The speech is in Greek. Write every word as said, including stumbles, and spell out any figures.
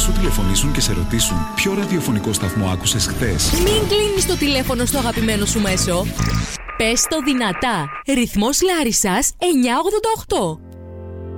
σου τηλεφωνήσουν και σε ρωτήσουν ποιο ραδιοφωνικό σταθμό άκουσες χθες. Μην κλείνεις το τηλέφωνο στο αγαπημένο σου μέσο. Πες το δυνατά. Ρυθμός Λάρισσας εννιακόσια ογδόντα οκτώ.